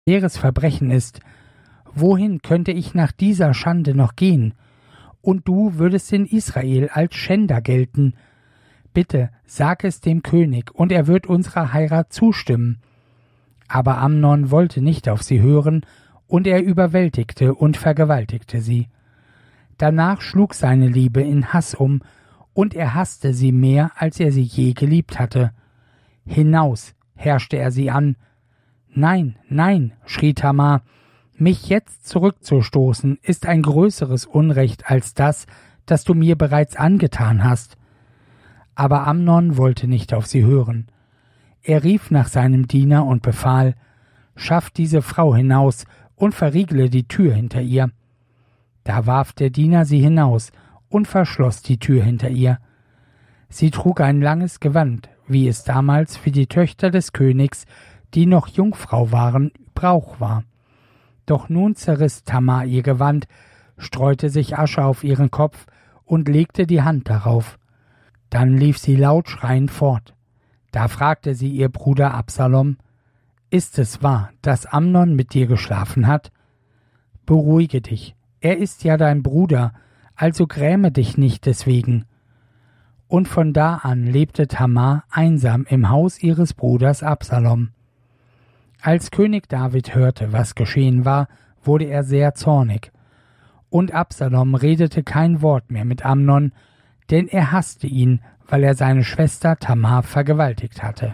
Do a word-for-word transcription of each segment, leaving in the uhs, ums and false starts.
schweres Verbrechen ist. Wohin könnte ich nach dieser Schande noch gehen? Und du würdest in Israel als Schänder gelten. Bitte, sag es dem König, und er wird unserer Heirat zustimmen. Aber Amnon wollte nicht auf sie hören, und er überwältigte und vergewaltigte sie. Danach schlug seine Liebe in Hass um, und er hasste sie mehr, als er sie je geliebt hatte. Hinaus, herrschte er sie an. Nein, nein, schrie Tamar, mich jetzt zurückzustoßen, ist ein größeres Unrecht als das, das du mir bereits angetan hast. Aber Amnon wollte nicht auf sie hören. Er rief nach seinem Diener und befahl, schaff diese Frau hinaus und verriegle die Tür hinter ihr. Da warf der Diener sie hinaus und verschloss die Tür hinter ihr. Sie trug ein langes Gewand, wie es damals für die Töchter des Königs, die noch Jungfrau waren, Brauch war. Doch nun zerriss Tamar ihr Gewand, streute sich Asche auf ihren Kopf und legte die Hand darauf. Dann lief sie laut schreiend fort. Da fragte sie ihr Bruder Absalom, »Ist es wahr, dass Amnon mit dir geschlafen hat? Beruhige dich, er ist ja dein Bruder, also gräme dich nicht deswegen.« Und von da an lebte Tamar einsam im Haus ihres Bruders Absalom. Als König David hörte, was geschehen war, wurde er sehr zornig. Und Absalom redete kein Wort mehr mit Amnon, denn er hasste ihn, weil er seine Schwester Tamar vergewaltigt hatte.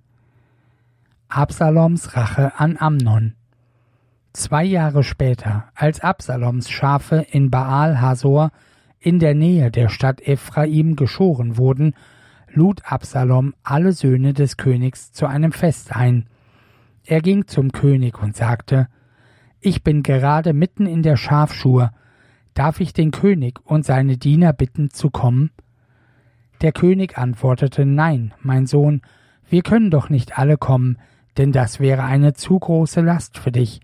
Absaloms Rache an Amnon. Zwei Jahre später, als Absaloms Schafe in Baal Hasor in der Nähe der Stadt Ephraim geschoren wurden, lud Absalom alle Söhne des Königs zu einem Fest ein. Er ging zum König und sagte, »Ich bin gerade mitten in der Schafschur. Darf ich den König und seine Diener bitten zu kommen?« Der König antwortete, »Nein, mein Sohn, wir können doch nicht alle kommen, denn das wäre eine zu große Last für dich.«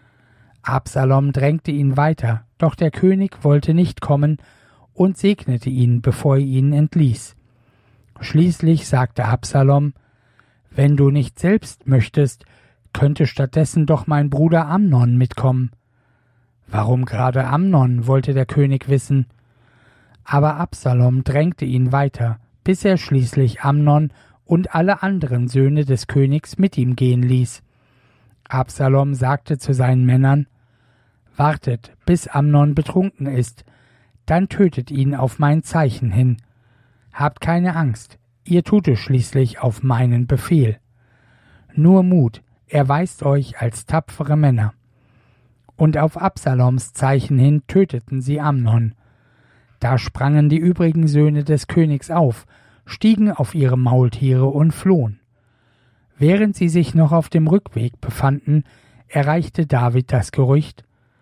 Absalom drängte ihn weiter, doch der König wollte nicht kommen und segnete ihn, bevor er ihn entließ. Schließlich sagte Absalom, »Wenn du nicht selbst möchtest, könnte stattdessen doch mein Bruder Amnon mitkommen.« »Warum gerade Amnon?« wollte der König wissen. Aber Absalom drängte ihn weiter, bis er schließlich Amnon und alle anderen Söhne des Königs mit ihm gehen ließ. Absalom sagte zu seinen Männern, »Wartet, bis Amnon betrunken ist, dann tötet ihn auf mein Zeichen hin. Habt keine Angst, ihr tut es schließlich auf meinen Befehl. Nur Mut, erweist euch als tapfere Männer.« Und auf Absaloms Zeichen hin töteten sie Amnon. Da sprangen die übrigen Söhne des Königs auf, stiegen auf ihre Maultiere und flohen. Während sie sich noch auf dem Rückweg befanden, erreichte David das Gerücht,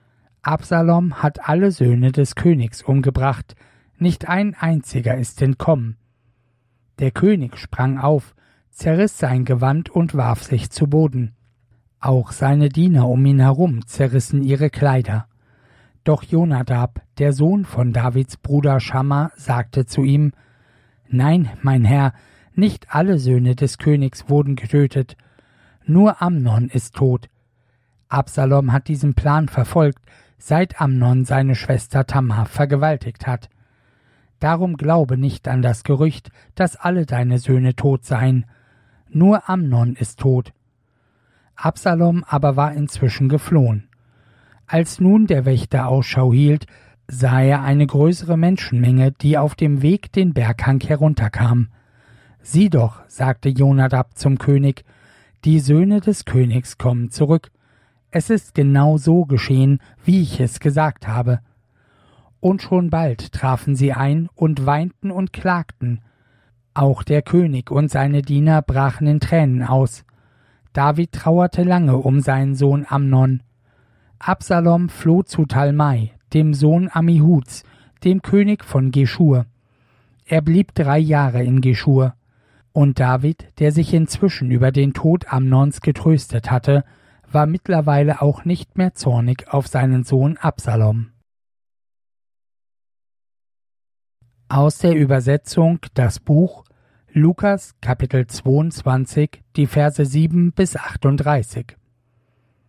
Absalom hat alle Söhne des Königs umgebracht, nicht ein einziger ist entkommen. Der König sprang auf, zerriss sein Gewand und warf sich zu Boden. Auch seine Diener um ihn herum zerrissen ihre Kleider. Doch Jonadab, der Sohn von Davids Bruder Schamma, sagte zu ihm, »Nein, mein Herr, nicht alle Söhne des Königs wurden getötet, nur Amnon ist tot. Absalom hat diesen Plan verfolgt, seit Amnon seine Schwester Tamar vergewaltigt hat. Darum glaube nicht an das Gerücht, dass alle deine Söhne tot seien. Nur Amnon ist tot.« Absalom aber war inzwischen geflohen. Als nun der Wächter Ausschau hielt, sah er eine größere Menschenmenge, die auf dem Weg den Berghang herunterkam. »Sieh doch«, sagte Jonadab zum König, »die Söhne des Königs kommen zurück. Es ist genau so geschehen, wie ich es gesagt habe.« Und schon bald trafen sie ein und weinten und klagten. Auch der König und seine Diener brachen in Tränen aus. David trauerte lange um seinen Sohn Amnon. Absalom floh zu Talmai, dem Sohn Ammihuds, dem König von Geschur. Er blieb drei Jahre in Geschur. Und David, der sich inzwischen über den Tod Amnons getröstet hatte, war mittlerweile auch nicht mehr zornig auf seinen Sohn Absalom. Aus der Übersetzung das Buch Lukas Kapitel zweiundzwanzig, die Verse sieben bis achtunddreißig.